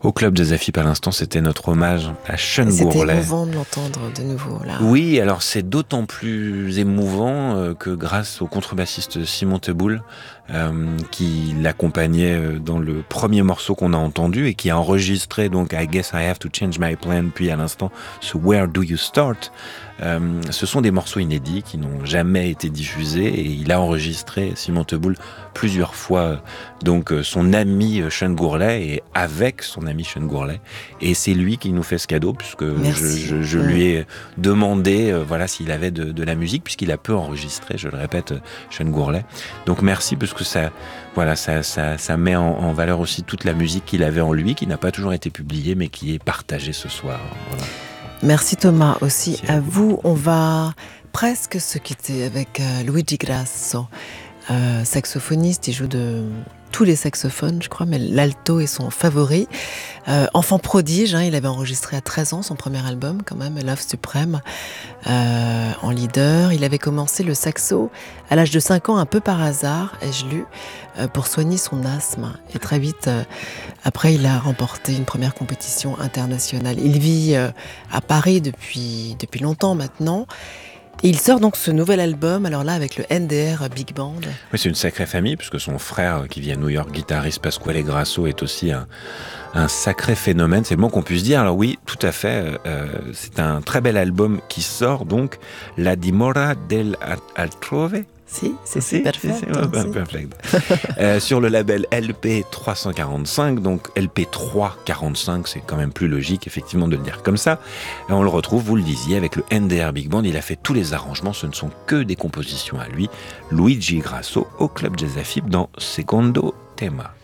Au Club des Afip, à l'instant, c'était notre hommage à Sean Gourlay. C'était émouvant de l'entendre de nouveau, là. Oui, alors c'est d'autant plus émouvant que grâce au contrebassiste Simon Teboul, qui l'accompagnait dans le premier morceau qu'on a entendu et qui a enregistré donc I Guess I Have to Change My Plan, puis à l'instant ce Where Do You Start. Ce sont des morceaux inédits qui n'ont jamais été diffusés et il a enregistré, Simon Teboul, plusieurs fois donc son ami Sean Gourlay et avec son ami Sean Gourlay, et c'est lui qui nous fait ce cadeau puisque je lui ai demandé voilà s'il avait de la musique, puisqu'il a peu enregistré, je le répète, Sean Gourlay. Donc merci, parce que ça met en valeur aussi toute la musique qu'il avait en lui, qui n'a pas toujours été publiée mais qui est partagée ce soir. Voilà. Merci Thomas, aussi à vous. On va presque se quitter avec Luigi Grasso, saxophoniste. Il joue de tous les saxophones, je crois, mais l'alto est son favori. Enfant prodige, il avait enregistré à 13 ans son premier album, quand même, Love Supreme, en leader. Il avait commencé le saxo à l'âge de 5 ans, un peu par hasard, ai-je lu, pour soigner son asthme. Et très vite, après, il a remporté une première compétition internationale. Il vit à Paris depuis longtemps maintenant. Et il sort donc ce nouvel album, alors là avec le NDR Big Band. Oui, c'est une sacrée famille, puisque son frère, qui vit à New York, guitariste Pasquale Grasso, est aussi un sacré phénomène, c'est le mot qu'on puisse dire. Alors oui, tout à fait, c'est un très bel album qui sort, donc La Dimora del Altrove. Si, c'est perfect. Sur le label LP 345, donc LP 345, c'est quand même plus logique effectivement de le dire comme ça. Et on le retrouve, vous le disiez, avec le NDR Big Band. Il a fait tous les arrangements, ce ne sont que des compositions à lui. Luigi Grasso au Club Jazz Afib dans Secondo Tema.